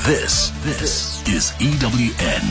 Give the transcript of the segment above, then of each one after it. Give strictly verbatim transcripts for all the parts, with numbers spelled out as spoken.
This, this is E W N.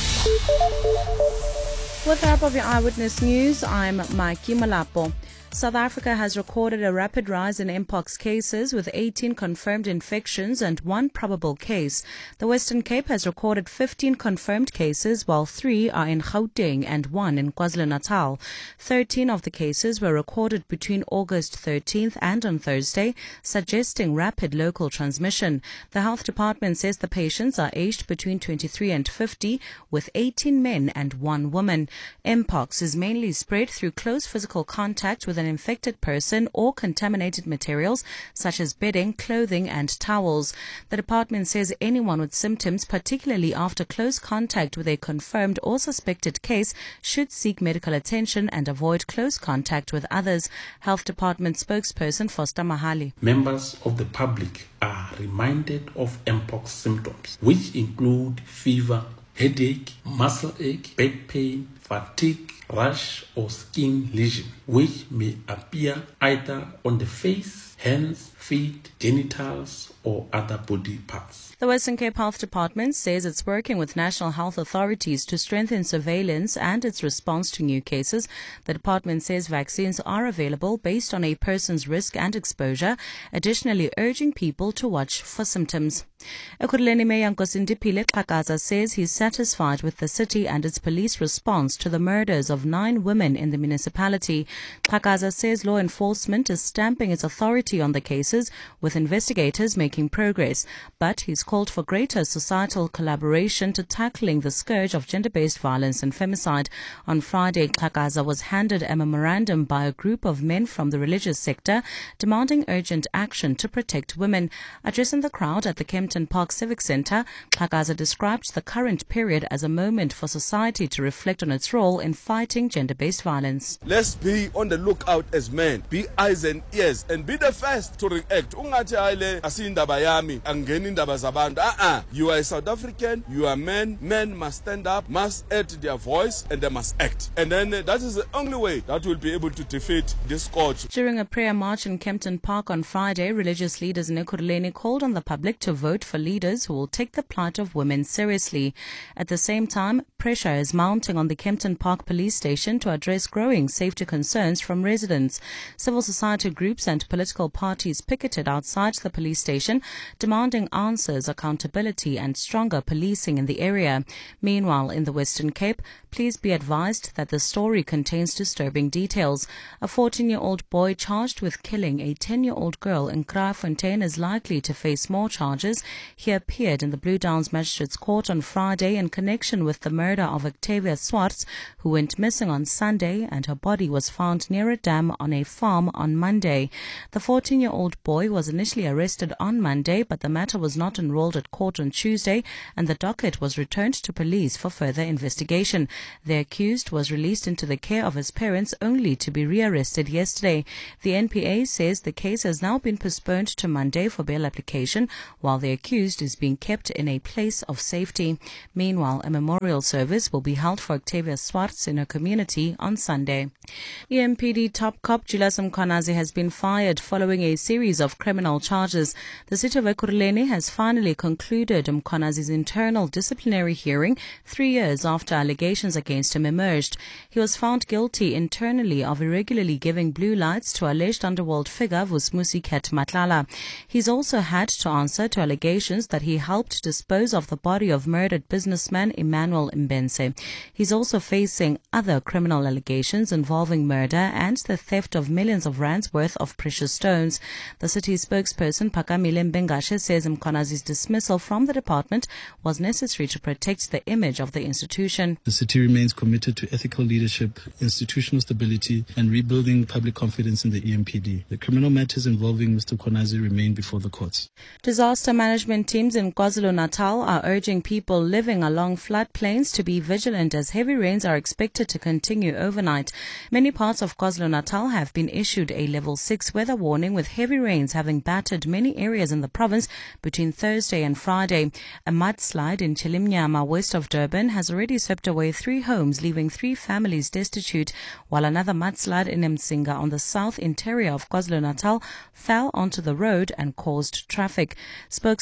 With the help of your Eyewitness News, I'm Maiki Malapo. South Africa has recorded a rapid rise in mpox cases with eighteen confirmed infections and one probable case. The Western Cape has recorded fifteen confirmed cases, while three are in Gauteng and one in KwaZulu-Natal. thirteen of the cases were recorded between August thirteenth and on Thursday, suggesting rapid local transmission. The Health Department says the patients are aged between twenty-three and fifty, with eighteen men and one woman. Mpox is mainly spread through close physical contact with an infected person or contaminated materials such as bedding, clothing and towels. The department says anyone with symptoms, particularly after close contact with a confirmed or suspected case, should seek medical attention and avoid close contact with others. Health Department spokesperson Foster Mahali. Members of the public are reminded of mpox symptoms, which include fever, headache, muscle ache, back pain, fatigue, rash or skin lesion, which may appear either on the face, hands, feet, genitals or other body parts. The Western Cape Health Department says it's working with national health authorities to strengthen surveillance and its response to new cases. The department says vaccines are available based on a person's risk and exposure, additionally urging people to watch for symptoms. Ekurhuleni Mayor Nkosindiphile Xhakaza says he's satisfied with the city and its police response to the murders of nine women in the municipality. Xhakaza says law enforcement is stamping its authority on the cases, with investigators making progress, but he's called for greater societal collaboration to tackling the scourge of gender-based violence and femicide. On Friday, Xhakaza was handed a memorandum by a group of men from the religious sector demanding urgent action to protect women. Addressing the crowd at the Kempton Park Civic Centre, Xhakaza described the current period as a moment for society to reflect on its role in fighting gender-based violence. Let's be on the lookout as men, be eyes and ears, and be the first to react. Ungathi hayle asindaba yami angeni indaba zabantu. Ah, you are a South African, you are men. Men must stand up, must add their voice, and they must act. And then uh, that is the only way that will be able to defeat this scourge. During a prayer march in Kempton Park on Friday, religious leaders in Ekurhuleni called on the public to vote for leaders who will take the plight of women seriously. At the same time, pressure is mounting on the Kempton Park police station to address growing safety concerns from residents. Civil society groups and political parties picketed outside the police station, demanding answers, accountability and stronger policing in the area. Meanwhile, in the Western Cape, please be advised that the story contains disturbing details. A fourteen-year-old boy charged with killing a ten-year-old girl in Kraaifontein is likely to face more charges. He appeared in the Blue Downs Magistrates Court on Friday in connection with the murder of Octavia Swartz, who went missing on Sunday, and her body was found near a dam on a farm on Monday. The fourteen-year-old boy was initially arrested on Monday, but the matter was not enrolled at court on Tuesday, and the docket was returned to police for further investigation. The accused was released into the care of his parents only to be rearrested yesterday. The N P A says the case has now been postponed to Monday for bail application, while the accused is being kept in a place of safety. Meanwhile, a memorial service will be held for Octavia Swartz in her community on Sunday. E M P D top cop Julius Mkhwanazi has been fired following a series of criminal charges. The city of Ekurhuleni has finally concluded Mkhwanazi's internal disciplinary hearing three years after allegations against him emerged. He was found guilty internally of irregularly giving blue lights to alleged underworld figure Vusmusi Ket Matlala. He's also had to answer to allegations that he helped dispose of the body of murdered businessman Emmanuel Mbense. He's also facing other criminal allegations involving murder and the theft of millions of rands worth of precious stones. The city's spokesperson Phakamile Mbengashe says Mkhwanazi's dismissal from the department was necessary to protect the image of the institution. The city remains committed to ethical leadership, institutional stability, and rebuilding public confidence in the E M P D. The criminal matters involving Mister Mkhwanazi remain before the courts. Disaster management teams in KwaZulu-Natal are urging people living along floodplains to be vigilant as heavy rains are expected to continue overnight. Many parts of KwaZulu-Natal have been issued a level six weather warning, with heavy rains having battered many areas in the province between Thursday and Friday. A mudslide in Chilimnyama, west of Durban, has already swept away three homes, leaving three families destitute, while another mudslide in Msinga on the south interior of KwaZulu-Natal fell onto the road and caused traffic. Spokesperson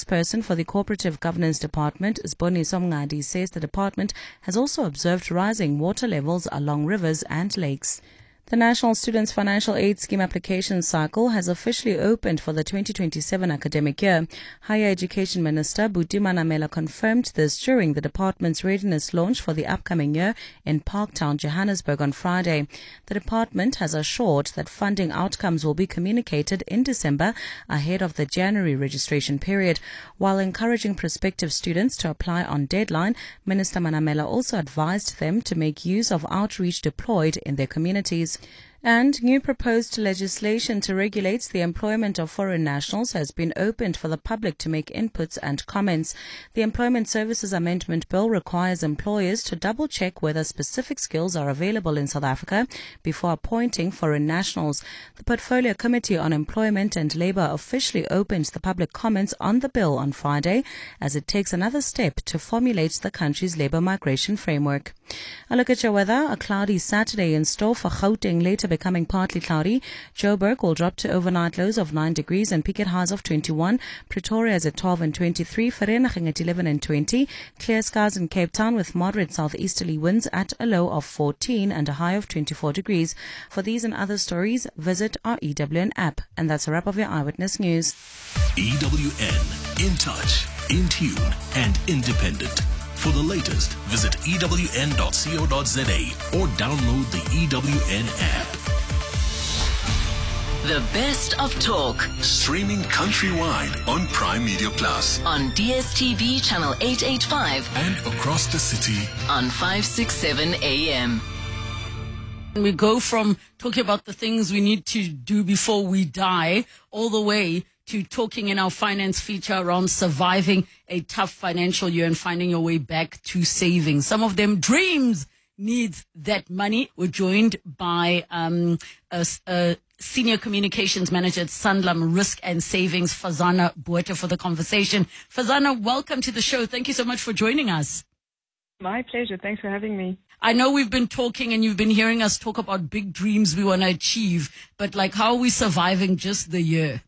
spokesperson for the Cooperative Governance Department, Siboniso Mngadi, says the department has also observed rising water levels along rivers and lakes. The National Students Financial Aid Scheme application cycle has officially opened for the twenty twenty-seven academic year. Higher Education Minister Buti Manamela confirmed this during the department's readiness launch for the upcoming year in Parktown, Johannesburg on Friday. The department has assured that funding outcomes will be communicated in December ahead of the January registration period. While encouraging prospective students to apply on deadline, Minister Manamela also advised them to make use of outreach deployed in their communities. And new proposed legislation to regulate the employment of foreign nationals has been opened for the public to make inputs and comments. The Employment Services Amendment Bill requires employers to double-check whether specific skills are available in South Africa before appointing foreign nationals. The Portfolio Committee on Employment and Labour officially opened the public comments on the bill on Friday as it takes another step to formulate the country's labour migration framework. A look at your weather. A cloudy Saturday in store for Gauteng, later becoming partly cloudy. Joburg will drop to overnight lows of nine degrees and peak at highs of twenty-one. Pretoria is at twelve and twenty-three. Vereeniging at eleven and twenty. Clear skies in Cape Town with moderate southeasterly winds at a low of fourteen and a high of twenty-four degrees. For these and other stories, visit our E W N app. And that's a wrap of your Eyewitness News. E W N, in touch, in tune, and independent. For the latest, visit E W N dot co dot za or download the E W N app. The best of talk. Streaming countrywide on Prime Media Plus. On D S T V channel eight eighty-five. And across the city on five sixty-seven A M. We go from talking about the things we need to do before we die all the way to talking in our finance feature around surviving a tough financial year and finding your way back to saving. Some of them dreams needs that money. We're joined by um, a, a senior communications manager at Sanlam Risk and Savings, Fazana Botha, for the conversation. Fazana, welcome to the show. Thank you so much for joining us. My pleasure. Thanks for having me. I know we've been talking and you've been hearing us talk about big dreams we want to achieve, but like, how are we surviving just the year?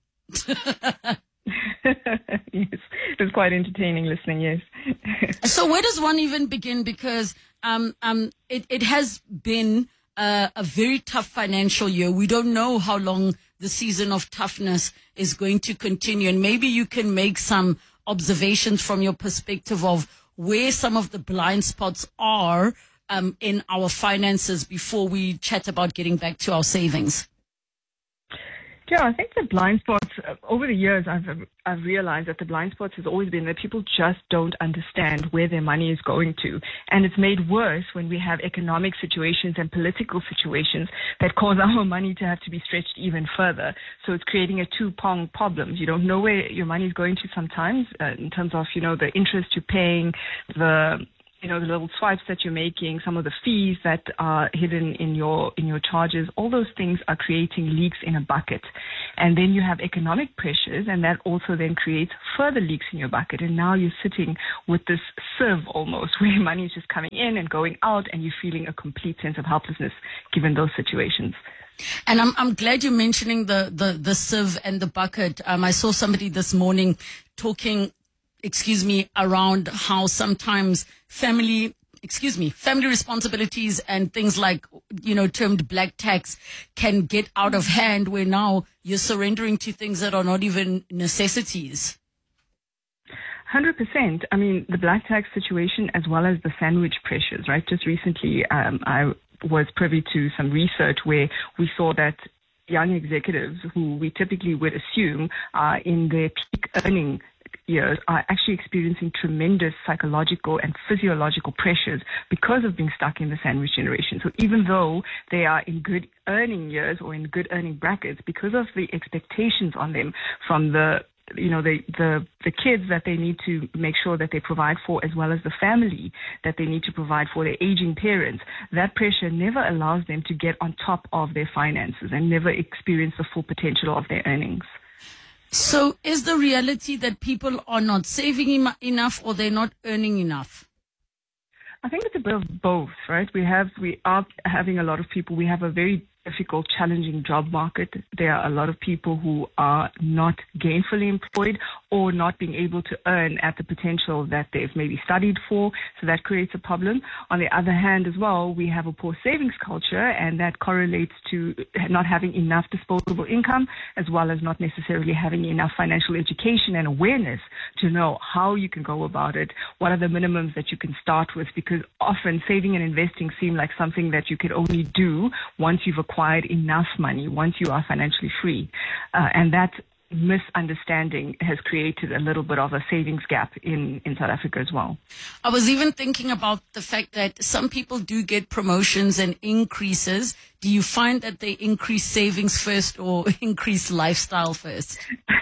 Yes, it was quite entertaining listening, yes. So where does one even begin? Because um, um, it, it has been uh, a very tough financial year. We don't know how long the season of toughness is going to continue. And maybe you can make some observations from your perspective of where some of the blind spots are um, in our finances before we chat about getting back to our savings. Yeah, I think the blind spots, uh, over the years, I've I've realized that the blind spots has always been that people just don't understand where their money is going to. And it's made worse when we have economic situations and political situations that cause our money to have to be stretched even further. So it's creating a two-pronged problem. You don't know where your money is going to sometimes uh, in terms of, you know, the interest you're paying, the you know, the little swipes that you're making, some of the fees that are hidden in your in your charges, all those things are creating leaks in a bucket. And then you have economic pressures, and that also then creates further leaks in your bucket. And now you're sitting with this sieve almost, where money is just coming in and going out, and you're feeling a complete sense of helplessness given those situations. And I'm I'm glad you're mentioning the the the sieve and the bucket. Um, I saw somebody this morning talking, excuse me, around how sometimes family, excuse me, family responsibilities and things like, you know, termed black tax can get out of hand, where now you're surrendering to things that are not even necessities. one hundred percent. I mean, the black tax situation as well as the sandwich pressures, right? Just recently, um, I was privy to some research where we saw that young executives who we typically would assume are in their peak earning years are actually experiencing tremendous psychological and physiological pressures because of being stuck in the sandwich generation. So even though they are in good earning years or in good earning brackets, because of the expectations on them from the you know, the, the, the kids that they need to make sure that they provide for, as well as the family that they need to provide for, their aging parents, that pressure never allows them to get on top of their finances and never experience the full potential of their earnings. So is the reality that people are not saving em- enough or they're not earning enough? I think it's a bit of both, right? We have, we are having a lot of people, we have a very difficult, challenging job market. There are a lot of people who are not gainfully employed or not being able to earn at the potential that they've maybe studied for. So that creates a problem. On the other hand as well, we have a poor savings culture, and that correlates to not having enough disposable income, as well as not necessarily having enough financial education and awareness to know how you can go about it, what are the minimums that you can start with, because often saving and investing seem like something that you could only do once you've acquired enough money, once you are financially free. Uh, and that misunderstanding has created a little bit of a savings gap in, in South Africa as well. I was even thinking about the fact that some people do get promotions and increases. Do you find that they increase savings first or increase lifestyle first?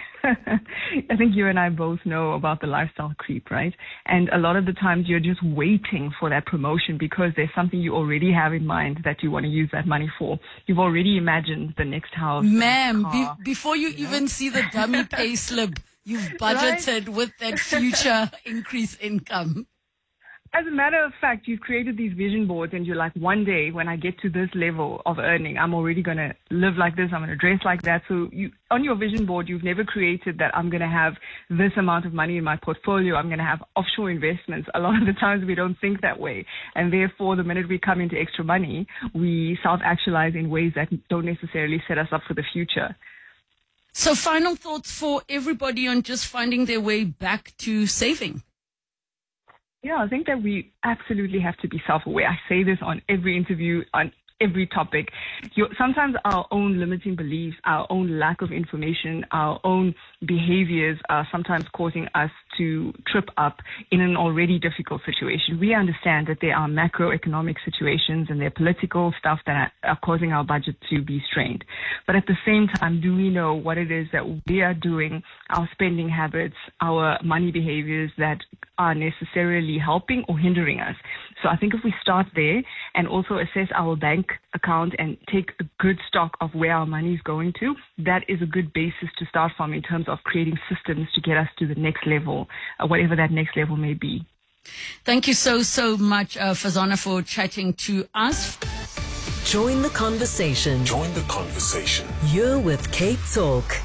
I think you and I both know about the lifestyle creep, right? And a lot of the times you're just waiting for that promotion because there's something you already have in mind that you want to use that money for. You've already imagined the next house. Ma'am, be- before you, you even know? see the dummy pay slip, you've budgeted right? with that future increased income. As a matter of fact, you've created these vision boards and you're like, one day when I get to this level of earning, I'm already going to live like this. I'm going to dress like that. So you, on your vision board, you've never created that I'm going to have this amount of money in my portfolio. I'm going to have offshore investments. A lot of the times we don't think that way. And therefore, the minute we come into extra money, we self-actualize in ways that don't necessarily set us up for the future. So final thoughts for everybody on just finding their way back to saving. Yeah, I think that we absolutely have to be self-aware. I say this on every interview, on every topic. You're, sometimes our own limiting beliefs, our own lack of information, our own behaviors are sometimes causing us to trip up in an already difficult situation. We understand that there are macroeconomic situations and there are political stuff that are, are causing our budget to be strained. But at the same time, do we know what it is that we are doing, our spending habits, our money behaviors that are necessarily helping or hindering us? So I think if we start there and also assess our bank account and take a good stock of where our money is going to, that is a good basis to start from in terms of creating systems to get us to the next level, uh, whatever that next level may be. Thank you so, so much, uh, Fazana, for chatting to us. Join the conversation. Join the conversation. You're with Cape Talk.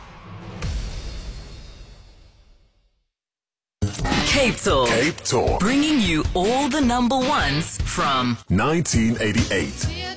Cape Talk. Cape Talk. Bringing you all the number ones from nineteen eighty-eight.